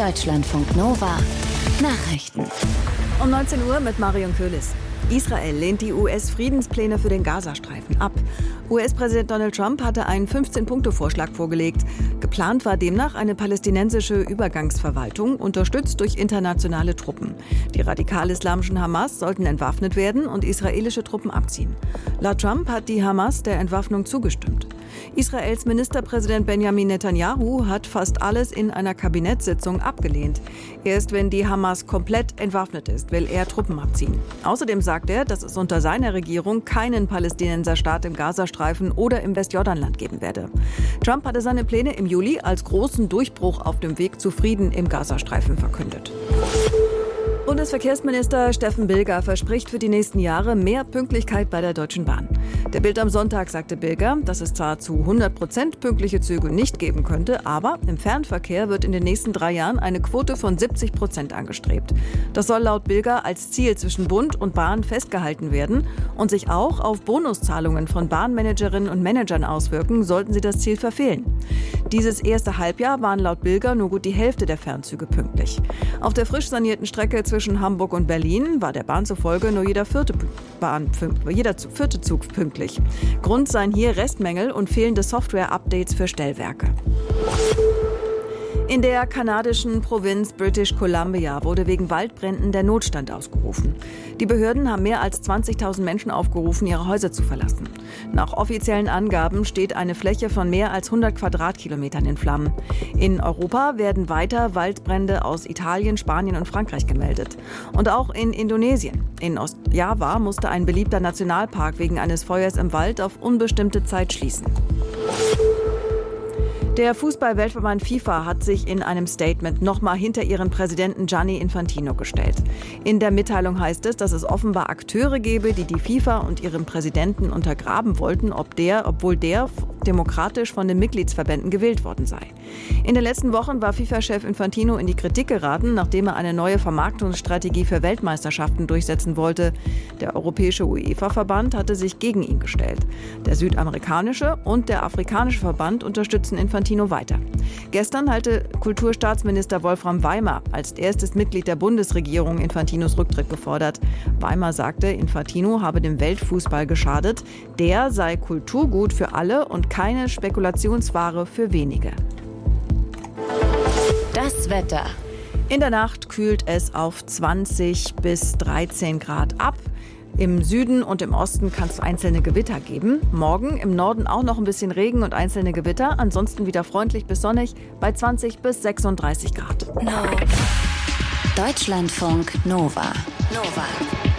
Deutschlandfunk Nova Nachrichten. Um 19 Uhr mit Marion Köhlis. Israel lehnt die US-Friedenspläne für den Gazastreifen ab. US-Präsident Donald Trump hatte einen 15-Punkte-Vorschlag vorgelegt. Geplant war demnach eine palästinensische Übergangsverwaltung, unterstützt durch internationale Truppen. Die radikal-islamischen Hamas sollten entwaffnet werden und israelische Truppen abziehen. Laut Trump hat die Hamas der Entwaffnung zugestimmt. Israels Ministerpräsident Benjamin Netanyahu hat fast alles in einer Kabinettssitzung abgelehnt. Erst wenn die Hamas komplett entwaffnet ist, will er Truppen abziehen. Außerdem sagt er, dass es unter seiner Regierung keinen Palästinenserstaat im Gazastreifen oder im Westjordanland geben werde. Trump hatte seine Pläne im Juli als großen Durchbruch auf dem Weg zu Frieden im Gazastreifen verkündet. Bundesverkehrsminister Steffen Bilger verspricht für die nächsten Jahre mehr Pünktlichkeit bei der Deutschen Bahn. Der Bild am Sonntag sagte Bilger, dass es zwar zu 100% pünktliche Züge nicht geben könnte, aber im Fernverkehr wird in den nächsten 3 Jahren eine Quote von 70% angestrebt. Das soll laut Bilger als Ziel zwischen Bund und Bahn festgehalten werden und sich auch auf Bonuszahlungen von Bahnmanagerinnen und Managern auswirken, sollten sie das Ziel verfehlen. Dieses erste Halbjahr waren laut Bilger nur gut die Hälfte der Fernzüge pünktlich. Auf der frisch sanierten Strecke zwischen Hamburg und Berlin war der Bahn zufolge nur jeder vierte Zug pünktlich. Grund seien hier Restmängel und fehlende Software-Updates für Stellwerke. In der kanadischen Provinz British Columbia wurde wegen Waldbränden der Notstand ausgerufen. Die Behörden haben mehr als 20.000 Menschen aufgerufen, ihre Häuser zu verlassen. Nach offiziellen Angaben steht eine Fläche von mehr als 100 Quadratkilometern in Flammen. In Europa werden weiter Waldbrände aus Italien, Spanien und Frankreich gemeldet. Und auch in Indonesien. In Ostjava musste ein beliebter Nationalpark wegen eines Feuers im Wald auf unbestimmte Zeit schließen. Der Fußball-Weltverband FIFA hat sich in einem Statement nochmal hinter ihren Präsidenten Gianni Infantino gestellt. In der Mitteilung heißt es, dass es offenbar Akteure gebe, die die FIFA und ihren Präsidenten untergraben wollten, obwohl der demokratisch von den Mitgliedsverbänden gewählt worden sei. In den letzten Wochen war FIFA-Chef Infantino in die Kritik geraten, nachdem er eine neue Vermarktungsstrategie für Weltmeisterschaften durchsetzen wollte. Der europäische UEFA-Verband hatte sich gegen ihn gestellt. Der südamerikanische und der afrikanische Verband unterstützen Infantino weiter. Gestern hatte Kulturstaatsminister Wolfram Weimer als erstes Mitglied der Bundesregierung Infantinos Rücktritt gefordert. Weimer sagte, Infantino habe dem Weltfußball geschadet. Der sei Kulturgut für alle und keine Spekulationsware für wenige. Das Wetter. In der Nacht kühlt es auf 20 bis 13 Grad ab. Im Süden und im Osten kann es einzelne Gewitter geben. Morgen im Norden auch noch ein bisschen Regen und einzelne Gewitter. Ansonsten wieder freundlich bis sonnig bei 20 bis 36 Grad. Deutschlandfunk Nova.